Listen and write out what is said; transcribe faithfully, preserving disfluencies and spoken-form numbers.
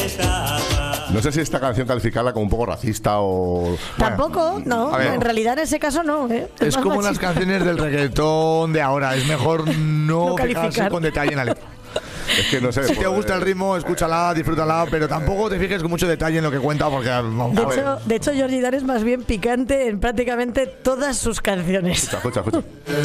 No sé si esta canción calificarla como un poco racista o... Tampoco, no, ver. en realidad en ese caso no, ¿eh? Es más como las machista. canciones del reggaetón de ahora. Es mejor no, No fijarse calificar. con detalle en la letra. Es que no sé. Si te pues, gusta el ritmo, escúchala, disfrútala, pero tampoco te fijes con mucho detalle en lo que cuenta porque... vamos, De a ver. hecho, de hecho, Jordi Dan es más bien picante en prácticamente todas sus canciones. Escucha, escucha, escucha.